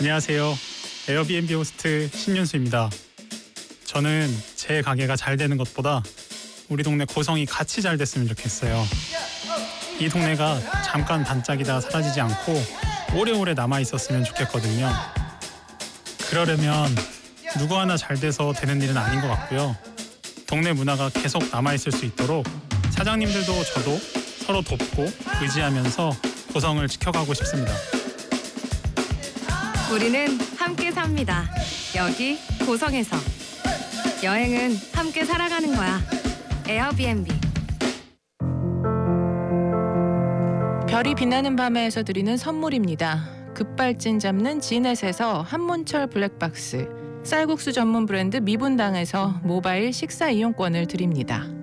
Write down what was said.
안녕하세요. 에어비앤비 호스트 신윤수입니다. 저는 제 가게가 잘 되는 것보다 우리 동네 고성이 같이 잘 됐으면 좋겠어요. 이 동네가 잠깐 반짝이다 사라지지 않고 오래오래 남아 있었으면 좋겠거든요. 그러려면 누구 하나 잘 돼서 되는 일은 아닌 것 같고요. 동네 문화가 계속 남아 있을 수 있도록 사장님들도 저도 서로 돕고 의지하면서 고성을 지켜가고 싶습니다. 우리는 함께 삽니다. 여기 고성에서. 여행은 함께 살아가는 거야. 에어비앤비. 별이 빛나는 밤에서 드리는 선물입니다. 급발진 잡는 지넷에서 한문철 블랙박스, 쌀국수 전문 브랜드 미분당에서 모바일 식사 이용권을 드립니다.